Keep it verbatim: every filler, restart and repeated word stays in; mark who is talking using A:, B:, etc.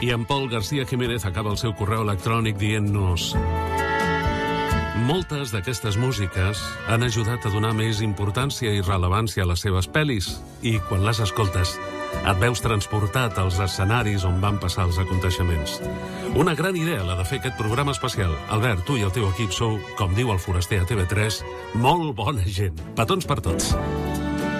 A: I en Pol García Jiménez acaba el seu correu electrònic dient-nos: moltes d'aquestes músiques han ajudat a donar més importància i rellevància a les seves pel·lis i quan les escoltes et veus transportat als escenaris on van passar els aconteixements. Una gran idea, la de fer aquest programa especial. Albert, tu i el teu equip sou, com diu el foraster a T V tres, molt bona gent. Petons per tots.